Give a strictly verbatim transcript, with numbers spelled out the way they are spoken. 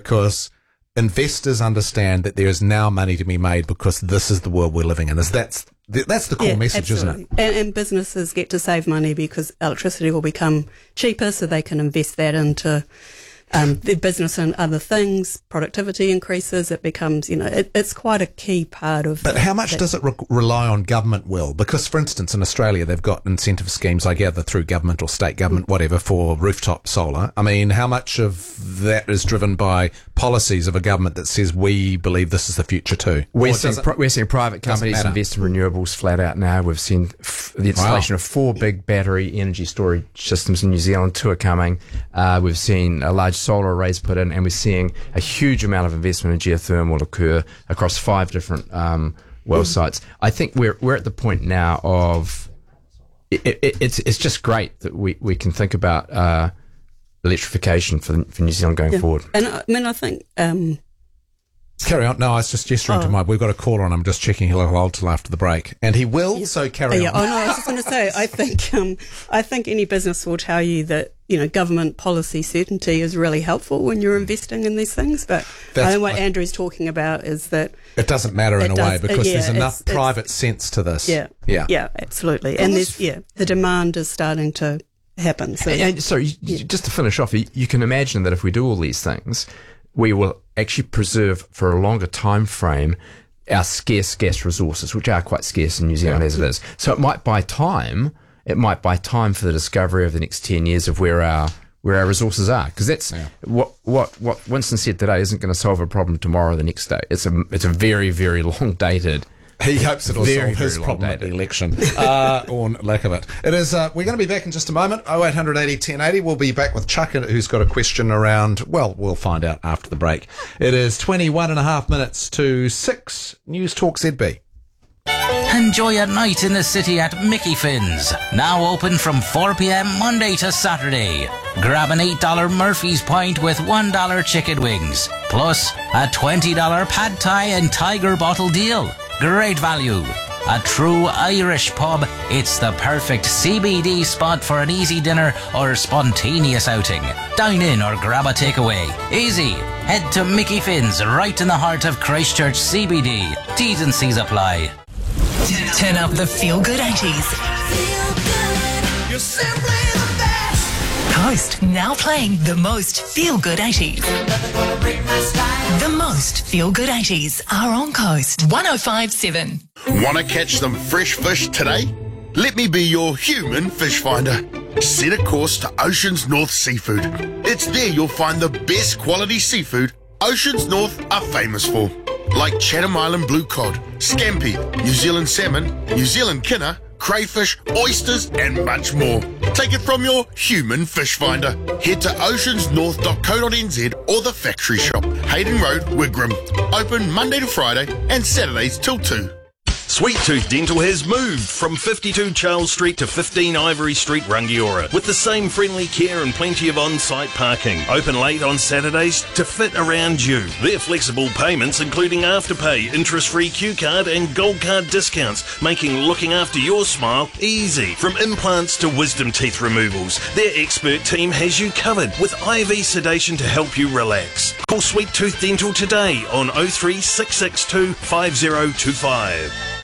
because investors understand that there is now money to be made because this is the world we're living in. Is that's that's the core yeah, message, absolutely. isn't it? And, and businesses get to save money because electricity will become cheaper, so they can invest that into um, their business and other things. Productivity increases. It becomes, you know, it, it's quite a key part of. But the, how much that, does it re- rely on government will? Because, for instance, in Australia, they've got incentive schemes, I gather, through government or state government, whatever, for rooftop solar. I mean, how much of that is driven by policies of a government that says we believe this is the future too? We're seeing, pri- we're seeing private companies invest in renewables flat out now. We've seen f- the installation wow. of four big battery energy storage systems in New Zealand. Two are coming. Uh, we've seen a large solar arrays put in, and we're seeing a huge amount of investment in geothermal occur across five different um, well mm. sites. I think we're we're at the point now of it, it, it's it's just great that we, we can think about uh, electrification for for New Zealand going yeah. forward. And I mean, I think. Um, Carry on. No, I was just gesturing oh. to Mike. We've got a caller on. I'm just checking he'll hold till after the break. And he will, yeah. so carry yeah. on. Oh, no, I was just going to say, I think, um, I think any business will tell you that, you know, government policy certainty is really helpful when you're investing in these things. But That's, I think what I, Andrew's talking about is that it doesn't matter in a does, way because uh, yeah, there's enough it's, private it's, sense to this. Yeah. Yeah. Yeah, absolutely. And there's, yeah, the demand is starting to happen. So, and, and sorry, yeah. just to finish off, you, you can imagine that if we do all these things, we will actually preserve for a longer time frame our scarce, scarce resources, which are quite scarce in New Zealand yeah. as it is. So it might buy time. It might buy time for the discovery over the next ten years of where our where our resources are, because that's yeah. what what what Winston said today isn't going to solve a problem tomorrow or the next day. It's a it's a very very long dated. He hopes it'll very, solve his very problem at the election, uh, or lack of it. It is. Uh, we're going to be back in just a moment. oh eight hundred eighty ten eighty. We'll be back with Chuck, who's got a question around. Well, we'll find out after the break. It is twenty-one and a half minutes to six. News Talk Z B. Enjoy a night in the city at Mickey Finn's. Now open from four p.m. Monday to Saturday. Grab an eight dollar Murphy's Pint with one dollar chicken wings. Plus a twenty dollar Pad Thai and Tiger bottle deal. Great value. A true Irish pub. It's the perfect C B D spot for an easy dinner or spontaneous outing. Dine in or grab a takeaway. Easy. Head to Mickey Finn's right in the heart of Christchurch C B D. T's and C's apply. Turn up the Feel Good eighties. Feel good. You're simply the best. Coast now playing the most Feel Good eighties. The most Feel Good eighties are on Coast one oh five point seven. Want to catch some fresh fish today? Let me be your human fish finder. Set a course to Oceans North Seafood. It's there you'll find the best quality seafood Oceans North are famous for. Like Chatham Island blue cod, scampi, New Zealand salmon, New Zealand kinner, crayfish, oysters and much more. Take it from your human fish finder. Head to oceans north dot co dot n z or the factory shop, Hayden Road, Wigram. Open Monday to Friday and Saturdays till two. Sweet Tooth Dental has moved from fifty-two Charles Street to fifteen Ivory Street, Rangiora, with the same friendly care and plenty of on-site parking. Open late on Saturdays to fit around you. Their flexible payments, including Afterpay, interest-free Q card and Gold Card discounts, making looking after your smile easy. From implants to wisdom teeth removals, their expert team has you covered with I V sedation to help you relax. Call Sweet Tooth Dental today on oh three six six two five oh two five.